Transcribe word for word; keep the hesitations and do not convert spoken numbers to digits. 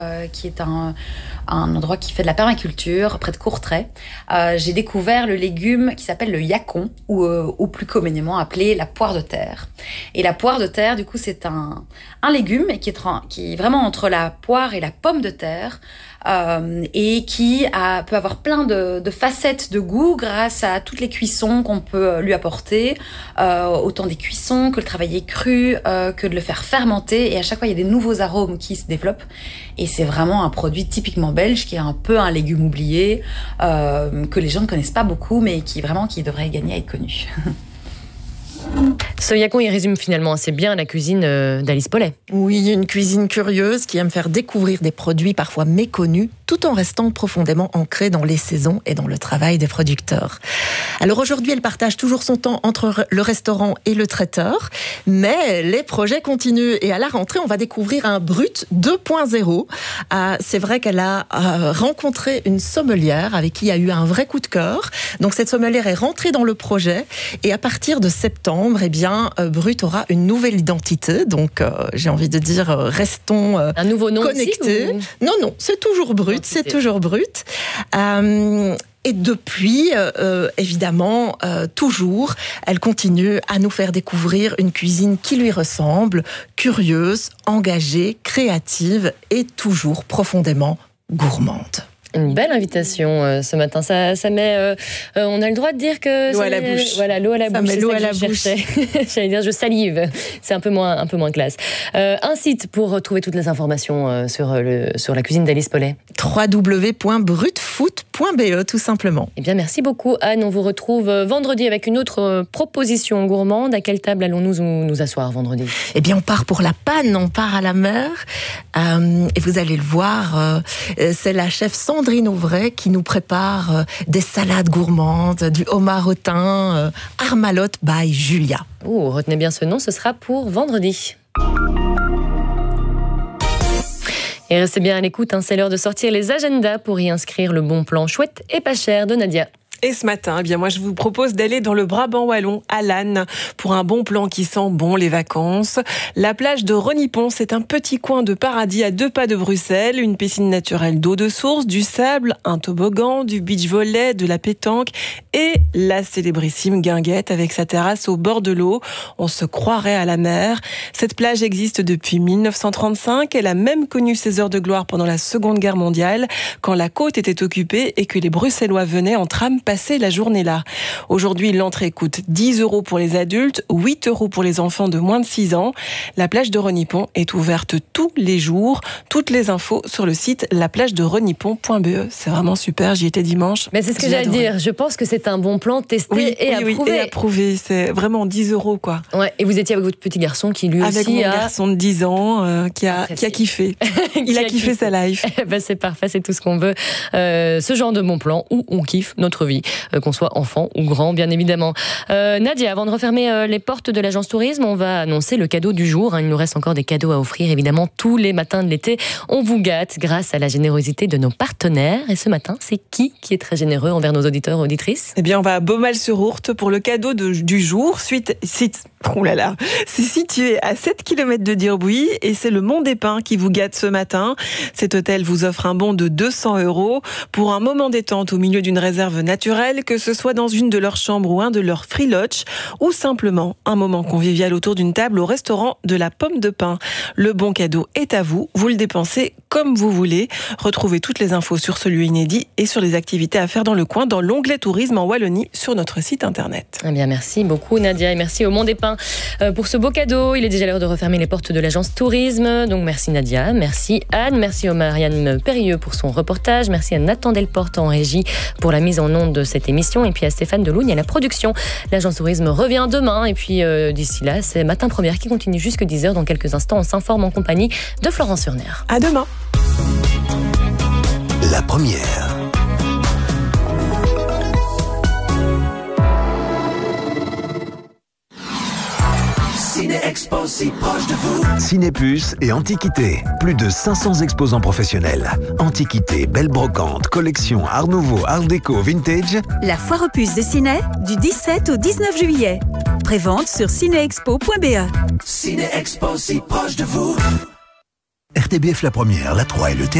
Euh, qui est un, un endroit qui fait de la permaculture près de Courtrai. Euh, j'ai découvert le légume qui s'appelle le yacon, ou, euh, ou plus communément appelé la poire de terre. Et la poire de terre, du coup, c'est un, un légume qui est, qui est vraiment entre la poire et la pomme de terre, euh, et qui a, peut avoir plein de, de facettes de goût grâce à toutes les cuissons qu'on peut lui apporter, euh, autant des cuissons que le travailler cru, euh, que de le faire fermenter. Et à chaque fois, il y a des nouveaux arômes qui se développent. Et c'est vraiment un produit typiquement belge qui est un peu un légume oublié, euh, que les gens ne connaissent pas beaucoup, mais qui vraiment qui devrait gagner à être connu. Ce yacon, il résume finalement assez bien la cuisine d'Alice Paulet. Oui, une cuisine curieuse qui aime faire découvrir des produits parfois méconnus, tout en restant profondément ancrée dans les saisons et dans le travail des producteurs. Alors aujourd'hui, elle partage toujours son temps entre le restaurant et le traiteur, mais les projets continuent. Et à la rentrée, on va découvrir un Brut deux point zéro. Euh, c'est vrai qu'elle a euh, rencontré une sommelière avec qui il y a eu un vrai coup de cœur. Donc cette sommelière est rentrée dans le projet, et à partir de septembre, eh bien, euh, Brut aura une nouvelle identité. Donc euh, j'ai envie de dire, euh, restons euh, un nouveau nom connectés. Aussi, ou... Non, non, c'est toujours Brut, c'est toujours Brut. Euh, Et depuis, euh, évidemment, euh, toujours, elle continue à nous faire découvrir une cuisine qui lui ressemble, curieuse, engagée, créative et toujours profondément gourmande. Une belle invitation euh, ce matin. Ça, ça met. Euh, euh, on a le droit de dire que. L'eau à la bouche. Voilà, l'eau à la ça bouche. Met l'eau ça à la bouche. J'allais dire, je salive. C'est un peu moins, un peu moins classe. Euh, un site pour retrouver toutes les informations euh, sur le sur la cuisine d'Alice Paulet. w w w point brutfood point b e tout simplement. Eh bien, merci beaucoup Anne. On vous retrouve vendredi avec une autre proposition gourmande. À quelle table allons-nous nous asseoir vendredi? Eh bien, on part pour la panne, on part à la mer. Euh, et vous allez le voir, euh, c'est la chef Sandrine Auvray qui nous prépare euh, des salades gourmandes, du homard au thym, euh, Armalotte by Julia. Oh, retenez bien ce nom, ce sera pour vendredi. Et restez bien à l'écoute, hein, c'est l'heure de sortir les agendas pour y inscrire le bon plan chouette et pas cher de Nadia. Et ce matin, eh bien moi je vous propose d'aller dans le Brabant wallon, à Lannes, pour un bon plan qui sent bon les vacances. La plage de Renippon, c'est un petit coin de paradis à deux pas de Bruxelles, une piscine naturelle d'eau de source, du sable, un toboggan, du beach volley, de la pétanque et la célébrissime guinguette avec sa terrasse au bord de l'eau. On se croirait à la mer. Cette plage existe depuis mille neuf cent trente-cinq. Elle a même connu ses heures de gloire pendant la Seconde Guerre mondiale, quand la côte était occupée et que les Bruxellois venaient en tram passer la journée là. Aujourd'hui, l'entrée coûte dix euros pour les adultes, huit euros pour les enfants de moins de six ans. La plage de Renippon est ouverte tous les jours. Toutes les infos sur le site la plage de renippon point b e. C'est vraiment super, j'y étais dimanche. Mais c'est ce que j'allais dire, je pense que c'est un bon plan testé oui, et oui, approuvé. Oui, et approuvé, c'est vraiment dix euros quoi. Ouais, et vous étiez avec votre petit garçon qui lui avec aussi a... a... Avec mon garçon de dix ans euh, qui, a, qui a kiffé. Il a, a kiffé, kiffé sa life. Ben c'est parfait, c'est tout ce qu'on veut. Euh, ce genre de bon plan où on kiffe notre vie, euh, qu'on soit enfant ou grand, bien évidemment. Euh, Nadia, avant de refermer euh, les portes de l'agence tourisme, on va annoncer le cadeau du jour. Hein. Il nous reste encore des cadeaux à offrir, évidemment, tous les matins de l'été. On vous gâte grâce à la générosité de nos partenaires. Et ce matin, c'est qui qui est très généreux envers nos auditeurs et auditrices? Eh bien, on va à Beaumal-sur-Ourthe pour le cadeau de, du jour. Suite, site, oh là là, c'est situé à sept kilomètres de Dirbuy et c'est le Mont des Pins qui vous gâte ce matin. Cet hôtel vous offre un bon de deux cents euros pour un moment détente au milieu d'une réserve naturelle, que ce soit dans une de leurs chambres ou un de leurs free lodge, ou simplement un moment convivial autour d'une table au restaurant de la Pomme de Pin. Le bon cadeau est à vous, vous le dépensez comme vous voulez. Retrouvez toutes les infos sur ce lieu inédit et sur les activités à faire dans le coin dans l'onglet tourisme en Wallonie sur notre site internet. Eh bien, merci beaucoup Nadia et merci au Mont des Pins pour ce beau cadeau. Il est déjà l'heure de refermer les portes de l'agence tourisme. Donc merci Nadia, merci Anne, merci à Marianne Périlleux pour son reportage, merci à Nathan Delporte en régie pour la mise en onde de cette émission et puis à Stéphane Delougne à la production. L'agence tourisme revient demain et puis euh, d'ici là, c'est Matin Première qui continue jusque dix heures. Dans quelques instants, on s'informe en compagnie de Florence Urner. À demain. La première. Ciné-Expo si proche de vous. Cinépuce et Antiquité. Plus de cinq cents exposants professionnels. Antiquité, belle brocante, collection, art nouveau, art déco, vintage. La foire aux puces de Ciné du dix-sept au dix-neuf juillet. Prévente sur ciné expo point b e. Ciné-Expo si proche de vous. R T B F la première, la trois et le